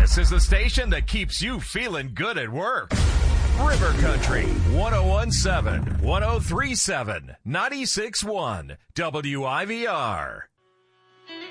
This is the station that keeps you feeling good at work. River Country, 1017, 1037, 96.1, WIVR.